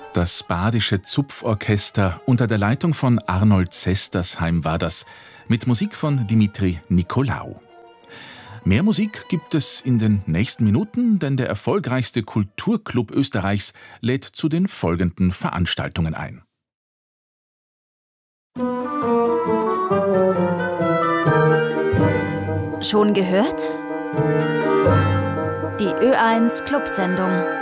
Das Badische Zupforchester unter der Leitung von Arnold Sestersheim war das, mit Musik von Dimitri Nicolaou. Mehr Musik gibt es in den nächsten Minuten, denn der erfolgreichste Kulturclub Österreichs lädt zu den folgenden Veranstaltungen ein. Schon gehört? Die Ö1 Clubsendung.